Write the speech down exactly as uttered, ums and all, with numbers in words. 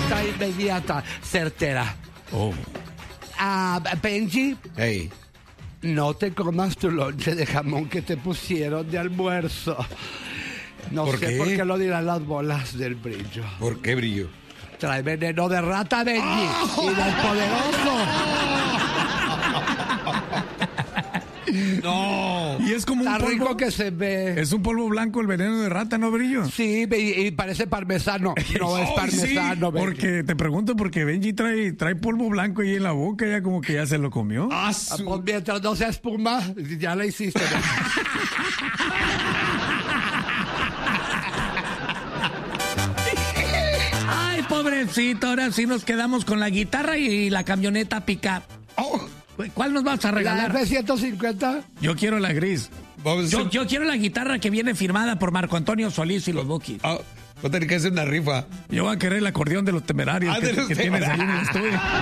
respuesta inmediata, certera. Oh. Ah, Benji, Hey. no te comas tu lonche de jamón que te pusieron de almuerzo. No ¿Por sé qué? por qué lo dirán las bolas del brillo. ¿Por qué brillo? Trae veneno de rata, Benji, y del poderoso. No. Y es como un Está rico polvo. que se ve. Es un polvo blanco el veneno de rata, ¿no, Brillo? Sí, y, y parece parmesano. No es Ay, parmesano, sí, Benji. porque te pregunto porque Benji trae, trae polvo blanco ahí en la boca, ya como que ya se lo comió. Ah, Ah, su- pues mientras no sea espuma, ya la hiciste. Benji. Ay, pobrecito, ahora sí nos quedamos con la guitarra y la camioneta pick-up. Oh, ¿Cuál nos vas a La regalar? F ciento cincuenta. Yo quiero la gris. vamos a Yo, hacer... yo quiero la guitarra que viene firmada por Marco Antonio Solís y los Bukis. Ah, voy a tener que hacer una rifa. Yo voy a querer el acordeón de los temerarios Ah, que, de los que tienes ahí en el Temerarios. estudio.